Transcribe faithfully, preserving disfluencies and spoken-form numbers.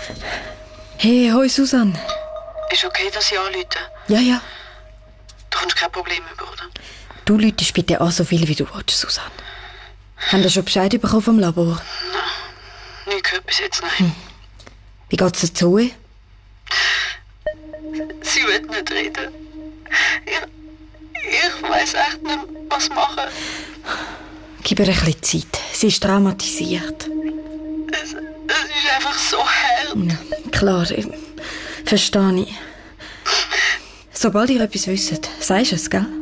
Hey, hoi Susanne. Ist okay, dass ich anrufe? Ja, ja. Du kommst kein Problem über, oder? Du rufst bitte an, so viel wie du willst, Susanne. Haben Sie schon Bescheid bekommen vom Labor? Nein, nie gehört bis jetzt, nein. Hm. Wie geht's der Zoe? Sie will nicht reden. Ich, ich weiss echt nicht, was machen. Gib ihr ein bisschen Zeit. Sie ist traumatisiert. Es, es ist einfach so hart. Ja, klar, ich, verstehe ich. Sobald ihr etwas wisst, sagst du es, gell?